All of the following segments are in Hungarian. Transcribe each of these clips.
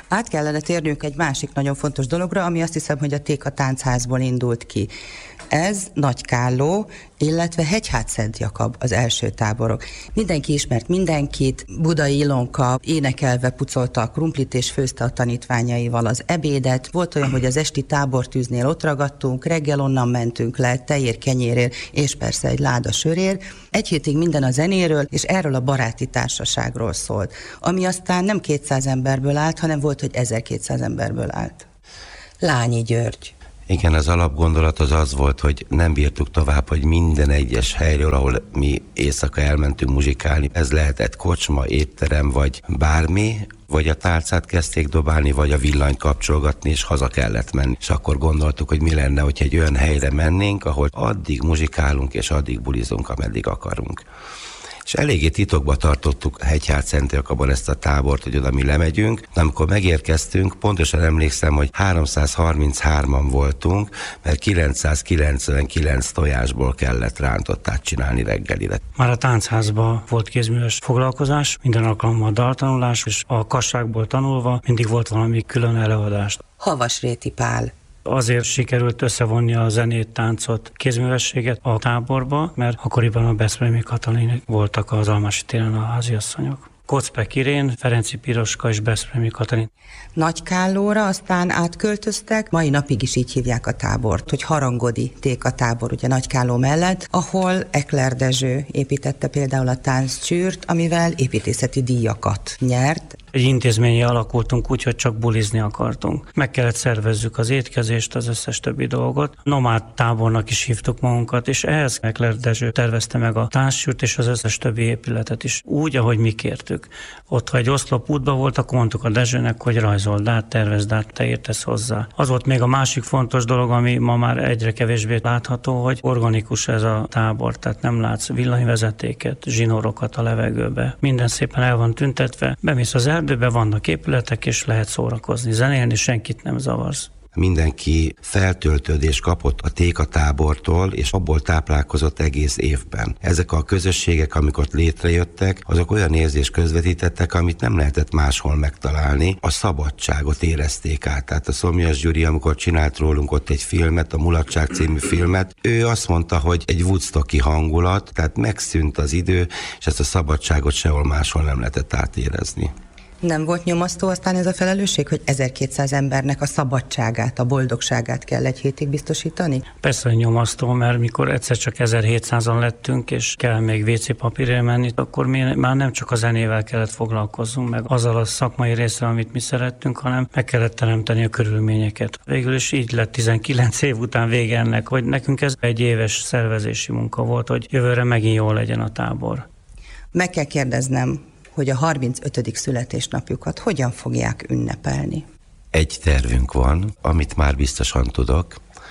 Át kellene térnünk egy másik nagyon fontos dologra, ami azt hiszem, hogy a Téka Táncházból indult ki. Ez Nagykálló, illetve Hegyhád-Szent Jakab az első táborok. Mindenki ismert mindenkit, Budai Ilonka énekelve pucolta a krumplit és főzte a tanítványaival az ebédet. Volt olyan, hogy az esti tábortűznél ott ragadtunk, reggel onnan mentünk le, tejér, kenyérért, és persze egy láda sörért. Egy hétig minden a zenéről, és erről a baráti társaságról szólt, ami aztán nem 200 emberből állt, hanem volt, hogy 1200 emberből állt. Lányi György. Igen, az alapgondolat az volt, hogy nem bírtuk tovább, hogy minden egyes helyről, ahol mi éjszaka elmentünk muzsikálni, ez lehetett kocsma, étterem, vagy bármi, vagy a tálcát kezdték dobálni, vagy a villanyt kapcsolgatni, és haza kellett menni. És akkor gondoltuk, hogy mi lenne, hogyha egy olyan helyre mennénk, ahol addig muzsikálunk, és addig bulizunk, ameddig akarunk. És eléggé titokba tartottuk Hegyhád-Szent Jakabon ezt a tábort, hogy oda mi lemegyünk. De amikor megérkeztünk, pontosan emlékszem, hogy 333-an voltunk, mert 999 tojásból kellett rántottát csinálni reggelire. Már a táncházban volt kézműves foglalkozás, minden alkalommal daltanulás, és a kasságból tanulva mindig volt valami külön előadás. Havasréti Pál. Azért sikerült összevonni a zenét, táncot, kézművességet a táborba, mert akkoriban a Beszprémi Katalin voltak az Almási téren a háziasszonyok. Kocpek Irén, Ferenci Piroska és Beszprémi Katalin. Nagykállóra aztán átköltöztek, mai napig is így hívják a tábort, hogy Harangodi Téka tábor, ugye Nagykálló mellett, ahol Ekler Dezső építette például a tánccsűrt, amivel építészeti díjakat nyert. Egy intézményé alakultunk úgy, hogy csak bulizni akartunk. Meg kellett szervezzük az étkezést, az összes többi dolgot. Nomád tábornak is hívtuk magunkat, és ehhez Ekler Dezső tervezte meg a tánccsűrt és az összes többi épületet is úgy, ahogy mi kértük. Ott, ha egy oszlop útban volt, akkor mondtuk a Dezsőnek, hogy rajzold át, tervezd át, te értesz hozzá. Az volt még a másik fontos dolog, ami ma már egyre kevésbé látható, hogy organikus ez a tábor, tehát nem látsz villanyvezetéket, zsinórokat a levegőbe. Minden szépen el van tüntetve, bemész az erdőbe, vannak épületek, és lehet szórakozni, zenélni, senkit nem zavarsz. Mindenki feltöltődést kapott a Téka tábortól, és abból táplálkozott egész évben. Ezek a közösségek, amikor létrejöttek, azok olyan érzést közvetítettek, amit nem lehetett máshol megtalálni. A szabadságot érezték át. Tehát a Szomjas Gyuri, amikor csinált rólunk ott egy filmet, a Mulatság című filmet, ő azt mondta, hogy egy woodstocki hangulat, tehát megszűnt az idő, és ezt a szabadságot sehol máshol nem lehetett átérezni. Nem volt nyomasztó aztán ez a felelősség, hogy 1200 embernek a szabadságát, a boldogságát kell egy hétig biztosítani? Persze nyomasztó, mert mikor egyszer csak 1700-an lettünk, és kell még WC papírért menni, akkor mi már nem csak a zenével kellett foglalkozzunk, meg azzal a szakmai részre, amit mi szerettünk, hanem meg kellett teremteni a körülményeket. Végül is így lett 19 év után vége ennek, hogy nekünk ez egy éves szervezési munka volt, hogy jövőre megint jól legyen a tábor. Meg kell kérdeznem, hogy a 35. születésnapjukat hogyan fogják ünnepelni? Egy tervünk van, amit már biztosan tudok.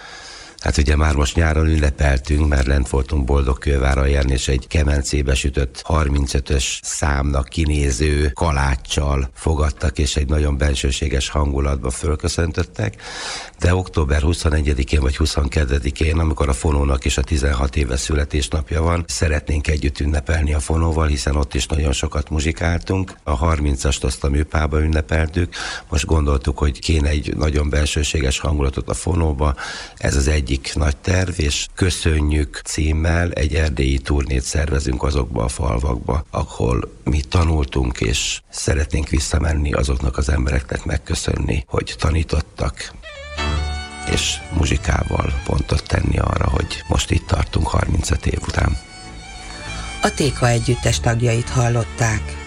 Hát ugye már most nyáron ünnepeltünk, mert lent voltunk Boldogkőváralján, és egy kemencébe sütött 35-ös számnak kinéző kaláccsal fogadtak, és egy nagyon bensőséges hangulatba fölköszöntöttek. De október 21-én vagy 22-én, amikor a Fonónak is a 16 éves születésnapja van, szeretnénk együtt ünnepelni a Fonóval, hiszen ott is nagyon sokat muzsikáltunk. A 30-ast azt a műpába ünnepeltük, most gondoltuk, hogy kéne egy nagyon bensőséges hangulatot a Fonóba. Ez az egyik nagy terv, és Köszönjük címmel egy erdélyi turnét szervezünk azokba a falvakba, ahol mi tanultunk, és szeretnénk visszamenni azoknak az embereknek megköszönni, hogy tanítottak, és muzsikával pontot tenni arra, hogy most itt tartunk 35 év után. A Téka együttes tagjait hallották.